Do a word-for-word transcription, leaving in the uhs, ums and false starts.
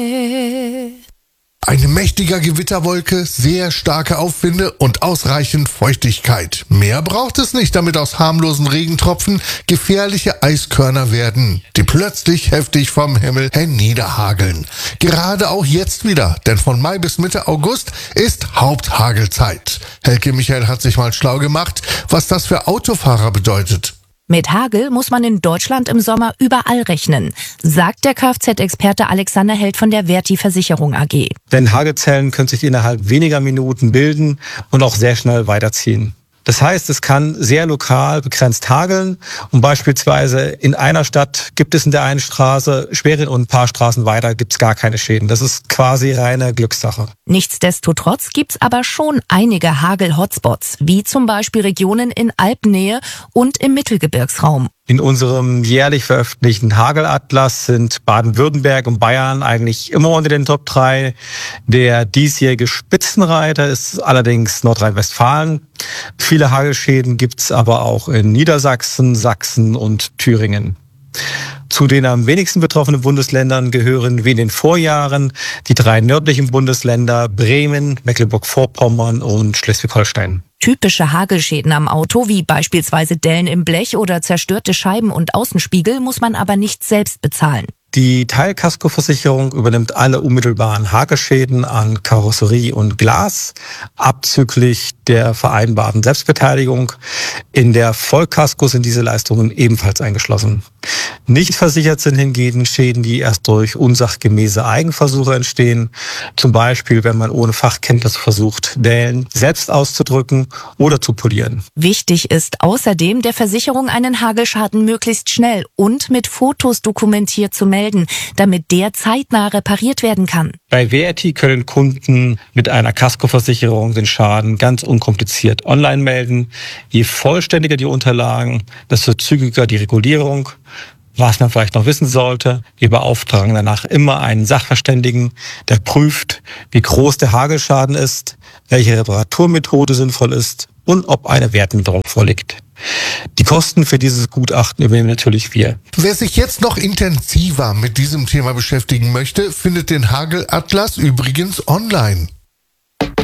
Ein mächtiger Gewitterwolke, sehr starke Aufwinde und ausreichend Feuchtigkeit. Mehr braucht es nicht, damit aus harmlosen Regentropfen gefährliche Eiskörner werden, die plötzlich heftig vom Himmel herniederhageln. Gerade auch jetzt wieder, denn von Mai bis Mitte August ist Haupthagelzeit. Helke Michael hat sich mal schlau gemacht, was das für Autofahrer bedeutet. Mit Hagel muss man in Deutschland im Sommer überall rechnen, sagt der Kfz-Experte Alexander Held von der Verti Versicherung A G. Denn Hagelzellen können sich innerhalb weniger Minuten bilden und auch sehr schnell weiterziehen. Das heißt, es kann sehr lokal begrenzt hageln und beispielsweise in einer Stadt gibt es in der einen Straße Schwere und ein paar Straßen weiter gibt es gar keine Schäden. Das ist quasi reine Glückssache. Nichtsdestotrotz gibt's aber schon einige Hagel-Hotspots, wie zum Beispiel Regionen in Alpennähe und im Mittelgebirgsraum. In unserem jährlich veröffentlichten Hagelatlas sind Baden-Württemberg und Bayern eigentlich immer unter den Top drei. Der diesjährige Spitzenreiter ist allerdings Nordrhein-Westfalen. Viele Hagelschäden gibt's aber auch in Niedersachsen, Sachsen und Thüringen. Zu den am wenigsten betroffenen Bundesländern gehören wie in den Vorjahren die drei nördlichen Bundesländer Bremen, Mecklenburg-Vorpommern und Schleswig-Holstein. Typische Hagelschäden am Auto, wie beispielsweise Dellen im Blech oder zerstörte Scheiben und Außenspiegel, muss man aber nicht selbst bezahlen. Die Teilkaskoversicherung übernimmt alle unmittelbaren Hagelschäden an Karosserie und Glas, abzüglich der vereinbarten Selbstbeteiligung. In der Vollkasko sind diese Leistungen ebenfalls eingeschlossen. Nicht versichert sind hingegen Schäden, die erst durch unsachgemäße Eigenversuche entstehen. Zum Beispiel, wenn man ohne Fachkenntnis versucht, Dellen selbst auszudrücken oder zu polieren. Wichtig ist außerdem, der Versicherung einen Hagelschaden möglichst schnell und mit Fotos dokumentiert zu melden, damit der zeitnah repariert werden kann. Bei Verti können Kunden mit einer Kaskoversicherung den Schaden ganz unkompliziert online melden. Je vollständiger die Unterlagen, desto zügiger die Regulierung. Was man vielleicht noch wissen sollte, wir beauftragen danach immer einen Sachverständigen, der prüft, wie groß der Hagelschaden ist, welche Reparaturmethode sinnvoll ist und ob eine Wertminderung vorliegt. Die Kosten für dieses Gutachten übernehmen natürlich wir. Wer sich jetzt noch intensiver mit diesem Thema beschäftigen möchte, findet den Hagelatlas übrigens online.